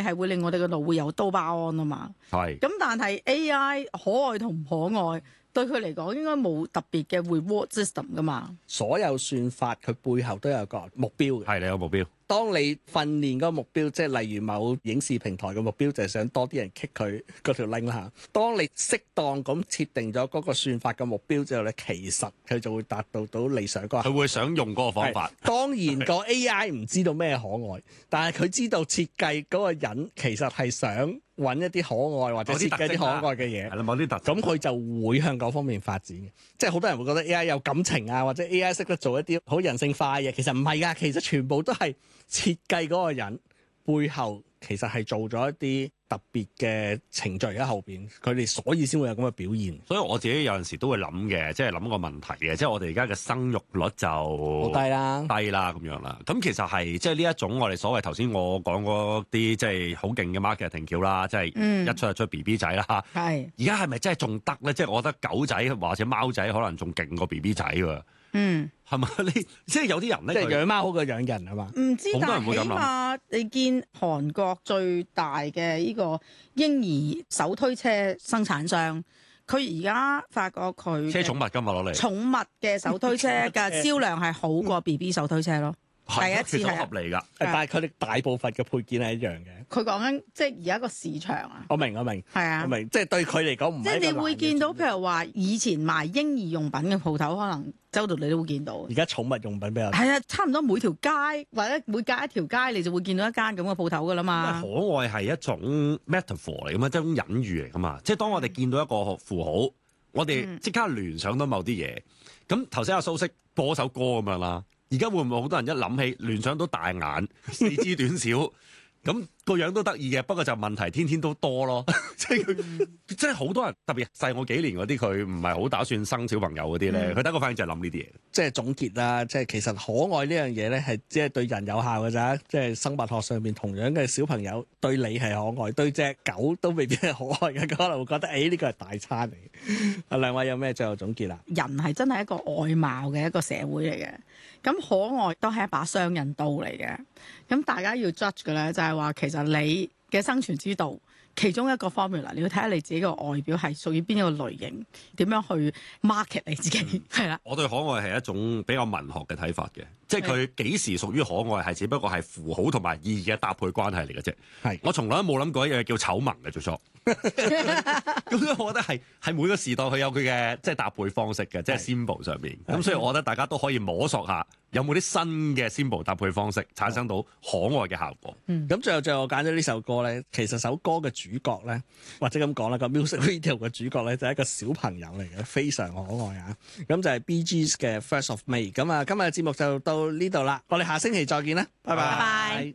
愛係會令我哋嘅腦會有多巴胺啊嘛。 係。 咁但係 AI 可愛同唔可愛對佢嚟講應該冇特別嘅 reward system 噶嘛。 所有算法佢背後都有個目標嘅。 係你有目標。 當你訓練嗰個目標，即係例如某影視平台嘅目標就係想多啲人 click 佢嗰條 link 啦嚇。當你適當咁設定咗嗰個算法嘅目標之後咧，其實佢就會達到你想嗰個。 佢會想用嗰個方法。 當然個 AI 唔知道咩可愛，但係佢知道設計嗰個人其實係想揾一啲可愛或者設計啲可愛嘅嘢。 係啦，某啲特徵。 咁佢就會向嗰方面發展嘅。即係好多人會覺得 AI 有感情啊，或者 AI 識得做一啲好人性化嘅嘢，其實唔係㗎，其實全部都係設計嗰個人背後其實係做咗一啲特別嘅程序喺後邊，佢哋所以先會有咁嘅表現。 所以我自己有陣時都會諗嘅，即係諗個問題嘅，即係我哋而家嘅生育率就好低啦咁樣啦。咁其實係即係呢一種我哋所謂頭先我講嗰啲即係好勁嘅 marketing 橋啦，即係一出就出 BB 仔啦。 係而家係咪真係仲得咧？即係我覺得狗仔或者貓仔可能仲勁過 BB 仔喎。係咪？你即係有啲人咧， 即係養貓好過養人係嘛？ 唔知， 好多人會咁諗。 但係起碼你見韓國最大嘅呢個嬰兒手推車生產商，佢而家發覺佢車寵物今日攞嚟， 寵物嘅手推車嘅銷量係好過 BB 手推車咯。第一次係合理㗎， 但係佢哋大部分嘅配件係一樣嘅。 佢講緊即係而家個市場啊。 我明， 係啊， 我明，即係對佢嚟講唔係。 即係你會見到，譬如話以前賣嬰兒用品嘅鋪頭，可能周度你都會見到。 而家寵物用品比較係啊，差唔多每條街或者每隔一條街，你就會見到一間咁嘅鋪頭㗎啦嘛。 可愛係一種 metaphor 嚟㗎嘛，即係一種隱喻嚟㗎嘛。即係當我哋見到一個符號，我哋即刻聯想到某啲嘢。咁頭先阿蘇軾播首歌咁樣啦。而家會唔會好多人一諗起聯想到大眼、四肢短小，咁個樣都得意嘅，不過就問題天天都多咯。即係佢，即係好多人特別細我幾年嗰啲，佢唔係好打算生小朋友嗰啲咧，佢第一個反應就係諗呢啲嘢。 即係總結啦，即係其實可愛呢樣嘢咧，係只係對人有效㗎咋。即係生物學上面同樣嘅小朋友對你係可愛，對隻狗都未必係可愛嘅，可能會覺得呢個係大餐嚟。阿兩位有咩最後總結啦？ 人係真係一個外貌嘅一個社會嚟嘅。咁可愛都係一把雙刃刀嚟嘅，咁大家要 judge 嘅咧就係話，其實你嘅生存之道其中一個方面啦，你要睇下你自己個外表係屬於邊一個類型，點樣去 market 你自己係啦。 我對可愛係一種比較文學嘅睇法嘅，即係佢幾時屬於可愛係只不過係符號同埋意義嘅搭配關係嚟嘅啫。係我從來都冇諗過一樣嘢叫醜聞嘅，做錯。咁所以我覺得係每個時代佢有佢嘅即係搭配方式嘅，即係 symbol 上面。咁所以我覺得大家都可以摸索下有冇啲新嘅 symbol 搭配方式產生到可愛嘅效果。 咁最後我揀咗呢首歌咧，其實首歌嘅主角咧，或者咁講啦，個 music video 嘅主角咧就係一個小朋友嚟嘅，非常可愛啊！咁就係 Bee Gees 嘅 First of May。咁啊，今日嘅節目就到呢度啦，我哋下星期再見啦，拜拜。